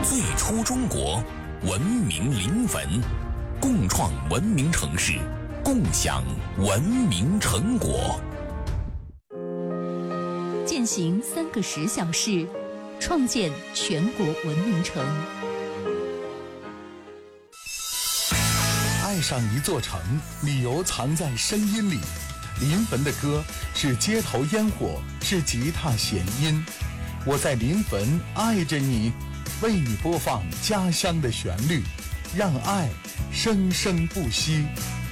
最初中国，文明临汾，共创文明城市，共享文明成果。 践行3个10小时，创建全国文明城。 爱上一座城，理由藏在声音里。临汾的歌是街头烟火，是吉他弦音。我在临汾爱着你，为你播放家乡的旋律，让爱生生不息。